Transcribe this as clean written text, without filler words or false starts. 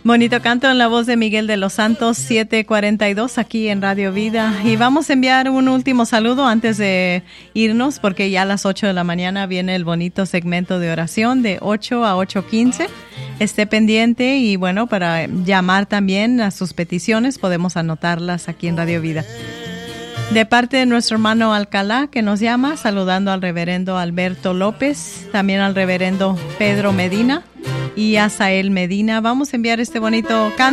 Bonito canto en la voz de Miguel de los Santos, 7:42 aquí en Radio Vida. Y vamos a enviar un último saludo antes de irnos, porque ya a las 8 de la mañana viene el bonito segmento de oración de 8 a 8:15. Esté pendiente y bueno, para llamar también a sus peticiones podemos anotarlas aquí en Radio Vida. De parte de nuestro hermano Alcalá, que nos llama, saludando al reverendo Alberto López, también al reverendo Pedro Medina y a Sael Medina. Vamos a enviar este bonito canto